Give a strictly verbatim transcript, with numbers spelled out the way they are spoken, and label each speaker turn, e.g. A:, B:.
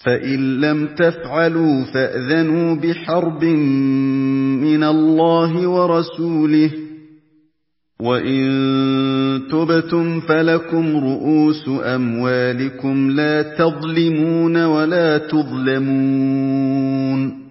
A: فإن لم تفعلوا فأذنوا بحرب من الله ورسوله، وإن تبتم فلكم رؤوس أموالكم لا تظلمون ولا تظلمون.